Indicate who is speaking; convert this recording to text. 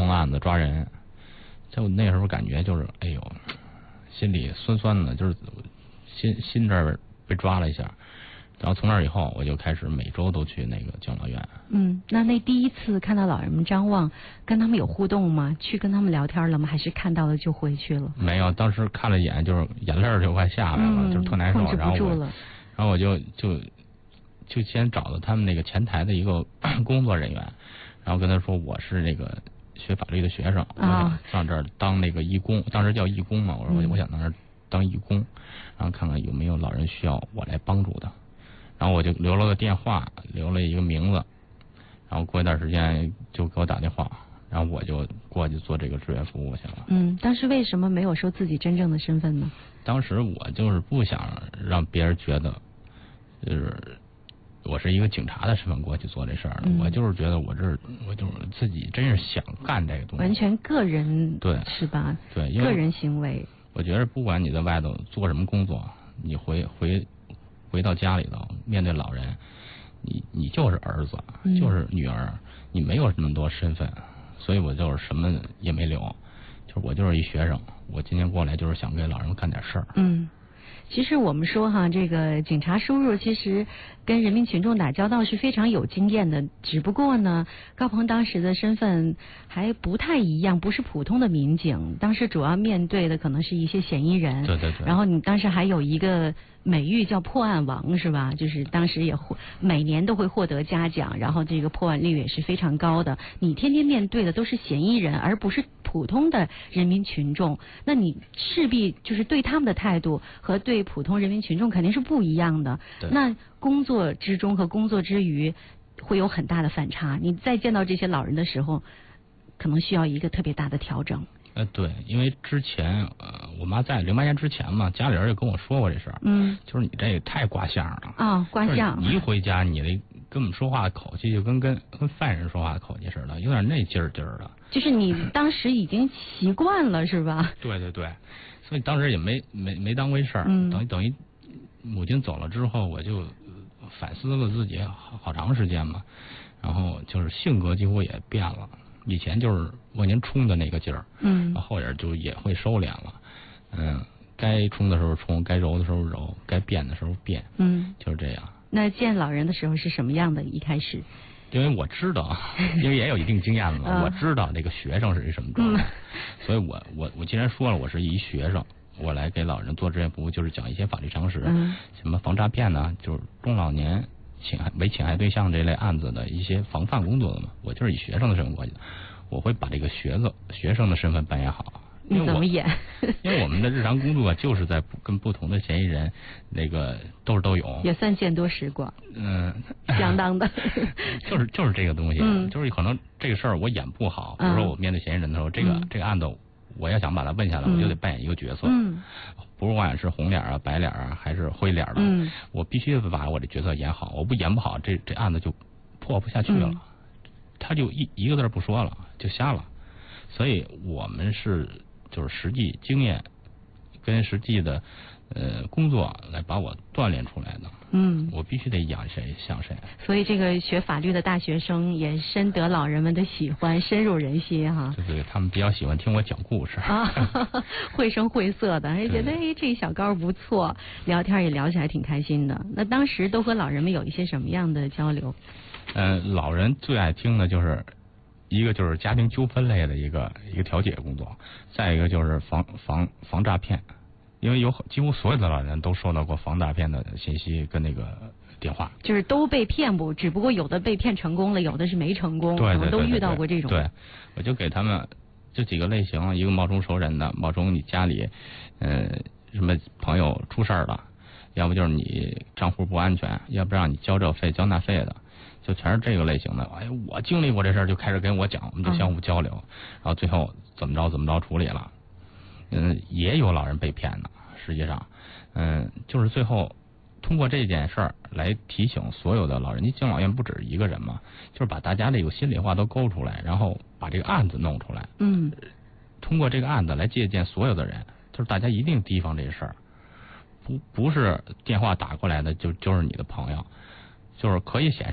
Speaker 1: 案子抓人，就那时候感觉就是哎呦，心里酸酸的，就是心这儿被抓了一下。然后从那以后，我就开始每周都去那个敬老院。
Speaker 2: 那第一次看到老人们张望，跟他们有互动吗？去跟他们聊天了吗？还是看到了就回去了？
Speaker 1: 没有，当时看了一眼，就是眼泪就快下来了，就是特难受。
Speaker 2: 控制不住了。
Speaker 1: 然后我就先找到他们那个前台的一个工作人员，然后跟他说我是那个学法律的学生，我想上这儿当那个义工，当时叫义工嘛，我说我想到那儿当义工，然后看看有没有老人需要我来帮助的。然后我就留了个电话，留了一个名字，然后过一段时间就给我打电话，然后我就过去做这个志愿服务去了。
Speaker 2: 当时为什么没有说自己真正的身份呢？
Speaker 1: 当时我就是不想让别人觉得，就是我是一个警察的身份过去做这事儿，我就是觉得我就是自己真是想干这个东西，
Speaker 2: 完全个人，
Speaker 1: 对，
Speaker 2: 是吧？
Speaker 1: 对，
Speaker 2: 个人行为。
Speaker 1: 我觉得不管你在外头做什么工作，你回到家里头面对老人，你就是儿子，就是女儿，你没有那么多身份，所以我就是什么也没留，就是我就是一学生，我今天过来就是想给老人干点事儿。
Speaker 2: 其实我们说哈，这个警察叔叔其实跟人民群众打交道是非常有经验的，只不过呢，高鹏当时的身份还不太一样，不是普通的民警，当时主要面对的可能是一些嫌疑人。
Speaker 1: 对。
Speaker 2: 然后你当时还有一个美誉叫破案王是吧？就是当时也每年都会获得嘉奖，然后这个破案率也是非常高的。你天天面对的都是嫌疑人，而不是普通的人民群众，那你势必就是对他们的态度和对普通人民群众肯定是不一样的。那工作之中和工作之余会有很大的反差。你再见到这些老人的时候，可能需要一个特别大的调整。
Speaker 1: 对，因为之前我妈在08年之前嘛，家里人也跟我说过这事儿。就是你这个太挂相了。
Speaker 2: 挂相。
Speaker 1: 你一回家，你跟我们说话的口气就跟犯人说话的口气似的，有点那劲儿的。
Speaker 2: 就是你当时已经习惯了是吧？
Speaker 1: 对，所以当时也没当回事儿。等于母亲走了之后，我就反思了自己好长时间嘛，然后就是性格几乎也变了。以前就是往前冲的那个劲儿，后边就也会收敛了。该冲的时候冲，该揉的时候揉，该变的时候变。就是这样。
Speaker 2: 那见老人的时候是什么样的？一开始，
Speaker 1: 因为我知道，因为也有一定经验了，我知道这个学生是一什么状态，所以我既然说了我是一学生，我来给老人做志愿服务，就是讲一些法律常识，什么防诈骗呢，就是中老年为侵害对象这类案子的一些防范工作的嘛。我就是以学生的身份过去的，我会把这个学生的身份扮演好。
Speaker 2: 你怎么演？
Speaker 1: 因为我们的日常工作就是在跟不同的嫌疑人那个都有，
Speaker 2: 也算见多识广。相当的。
Speaker 1: 就是这个东西，就是可能这个事儿我演不好，比如说我面对嫌疑人的时候，这个案子我要想把它问下来，我就得扮演一个角色。不管是红脸啊、白脸啊，还是灰脸的，我必须把我这角色演好。我演不好，这案子就破不下去了，他就一个字不说了，就瞎了。所以我们就是实际经验跟实际的工作来把我锻炼出来的。我必须得养谁像谁。
Speaker 2: 所以这个学法律的大学生也深得老人们的喜欢，深入人心哈。
Speaker 1: 对，他们比较喜欢听我讲故事
Speaker 2: 绘声绘色的，还觉得这小高不错，聊天也聊起来挺开心的。那当时都和老人们有一些什么样的交流？
Speaker 1: 老人最爱听的就是一个就是家庭纠纷类的一个调解工作，再一个就是防诈骗。因为几乎所有的老人都收到过防诈骗的信息跟那个电话，
Speaker 2: 就是都被骗过，只不过有的被骗成功了，有的是没成功，
Speaker 1: 对，
Speaker 2: 我们都遇到过这种。
Speaker 1: 对，我就给他们这几个类型，一个冒充熟人的，冒充你家里什么朋友出事儿了，要不就是你账户不安全，要不让你交这费交那费的，就全是这个类型的。我经历过这事儿，就开始跟我讲，我们就相互交流，然后最后怎么着处理了。也有老人被骗的，实际上，就是最后通过这件事儿来提醒所有的老人，你敬老院不止一个人嘛，就是把大家这个心里话都勾出来，然后把这个案子弄出来。通过这个案子来借鉴所有的人，就是大家一定提防这事儿，不是电话打过来的就是你的朋友，就是可以显示